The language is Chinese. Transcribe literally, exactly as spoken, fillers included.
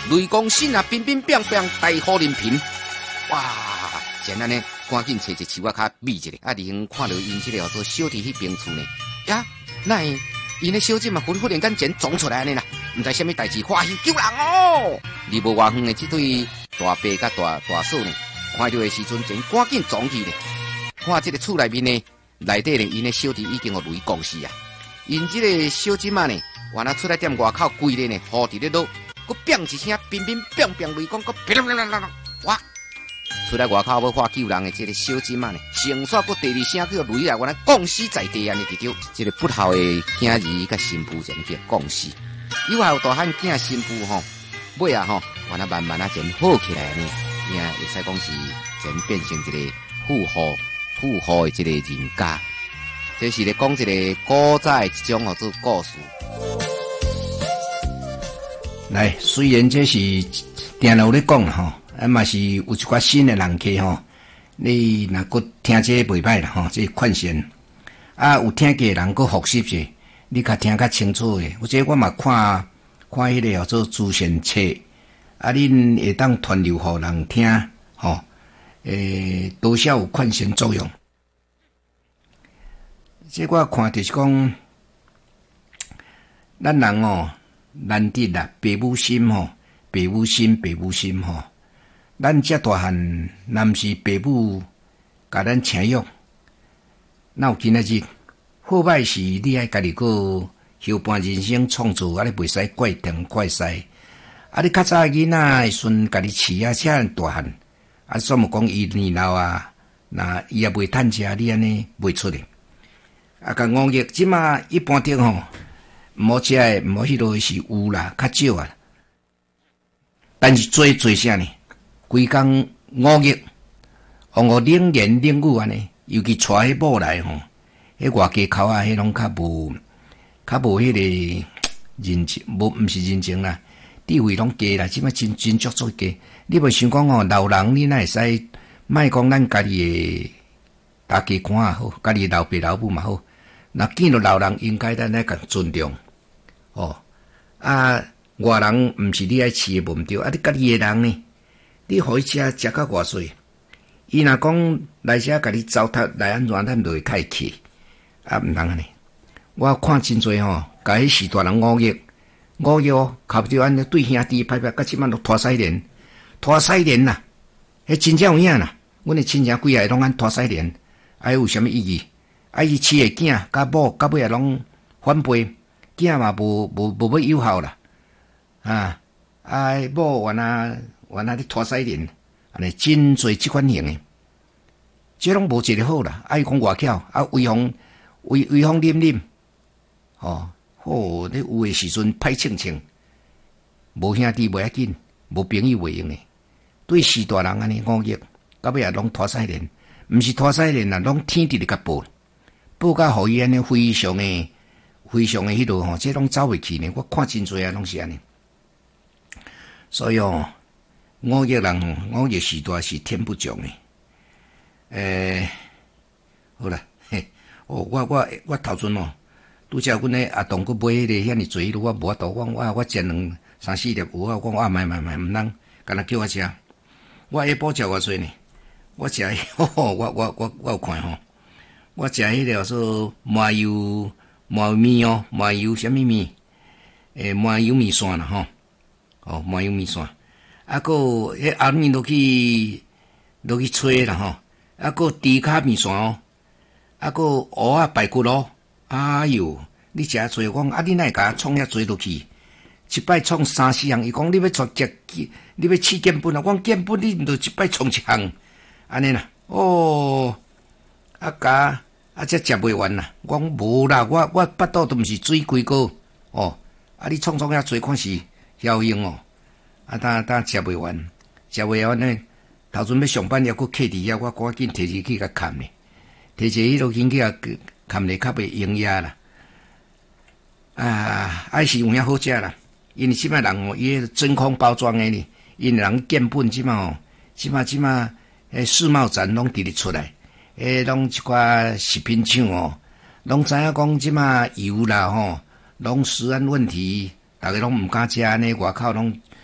雷公心啊，乒乒乓乓，大雨淋平。哇！前安尼，赶紧找一树仔卡秘一下。啊，李恒看到因这个做小弟迄边厝呢，呀，那因的小姐嘛，忽忽然间前撞出来呢啦，唔知什么代志，欢喜救人哦！离无偌远的这对大伯甲大大嫂呢，看到的时阵，前赶紧撞去呢。看这个厝内面呢，内底呢，因的小弟已经有雷公死啊。因这个小姐嘛呢，原来出来踮外口跪咧呢，雨伫咧落，佮砰一声，乒乒乓乓雷公，佮噼啦啦啦啦，哇！出来外口要看救人的这个小姐嘛呢，成煞佮第二声叫雷啊，原来降死在地安尼直叫，这个不孝的囝儿甲新妇前叫降死，以后大汉囝新妇吼，尾啊吼，原来慢慢啊前好起来呢，也会使讲是前变成一个富豪富豪的这个人家，这是咧讲一个古早一种哦做故事。 来，虽然这是定有咧讲吼。啊，嘛是有一寡新的人客吼，你若搁听这袂歹啦吼，这款式啊，有听过人搁复习者，你较听较清楚诶。或者我嘛看看迄个叫做资讯册，啊，恁会当传流互人听吼，诶，多少有款式作用。这我看就是讲，咱人哦，难得啦，父母心吼，父母心，父母心吼。咱遮大汉，若毋是父母甲咱请养，哪有今仔日？好歹是你爱家己个后半人生创作，啊你袂使怪天怪师。啊你较早囡仔会顺家己饲啊，遮大汉，啊怎么讲伊年老啊？那伊也袂趁食，你安尼袂出咧。啊，甲五月即马一般顶吼，毋好食诶，毋好迄落是有啦，较少啊。但是做做啥呢？规工五日，往我冷言冷语安尼，尤其带迄某来吼，迄外家口啊，迄拢较无，较无迄个人情，无毋是人情啦，地位拢低啦，即摆真真足足低。你袂想讲吼，老人你哪会使，莫讲咱家己诶大家官也好，家己老爸老母嘛好，若见到老人应该咱来甲尊重，哦，啊，外人毋是你爱饲诶无毋对，啊，你家己诶人呢？你互伊食食到偌济，伊若讲来遮甲你糟蹋来安怎，咱就会开气，啊毋通安尼。我看真侪吼，甲迄时大人五月五月哦，靠不着安尼对兄弟拍拍，甲即摆都拖西连，拖西连啦，迄真正有影啦。阮诶亲戚几个拢安拖西连，啊有啥物意义？啊伊饲诶囝，甲某甲尾啊拢反背，囝嘛无无无要有效啦，啊啊某原来。原来咧拖西连，安尼真侪即款型诶，即拢无一个好啦。啊，伊讲外巧，啊，威风威威风凛凛，吼，好，你有诶时阵歹清清，无兄弟袂要紧，无朋友袂用诶。对四大人安尼五月，到尾也拢拖西连，毋是拖西连啦，拢天地咧甲报，报甲互伊安尼非常诶，非常诶迄落吼，即拢走袂去呢。我看真侪啊，拢是安尼，所以哦。五月人，五月时代是天不从诶。诶、欸，好啦，嘿，哦，我我我头阵哦，拄则阮咧阿东佫买迄个遐尼济，我无法度，我我我食两三四粒有啊，我讲啊，买买买，毋通，干那叫我食。我下晡食偌济呢？我食，吼吼，我我我我有看吼，我食迄个叫做麻油麻油面哦，麻油啥物面？诶、欸，麻油面线啦吼，哦，麻油面线。啊，个迄后面落去落去吹啦吼，啊个猪骹面线哦，啊个蚵仔排骨咯，哎哟，你食啊济，我讲啊，你哪会甲创遐济落去？一摆创三四项，伊讲你要创食，你要试建本啊？我讲建本你著一摆创一项，安尼啦，哦，啊甲啊则食袂完啦，我讲无啦，我我巴肚都毋是水龟膏哦，啊你创创遐济看是效用哦。啊，当当食袂完，食袂完呢。头阵要上班，抑佫客伫遐，我赶紧摕入去甲砍咧，摕一个迄落紧去啊，砍咧较袂营养啦。啊，还是有影好食啦，因为即摆人哦，伊真空包装诶哩，因人建本即摆哦，即摆即摆诶世贸展拢直直出来，诶，拢一寡食品厂哦，拢知影讲即摆油啦吼，拢食安问题。逐个拢毋敢食安尼，外口拢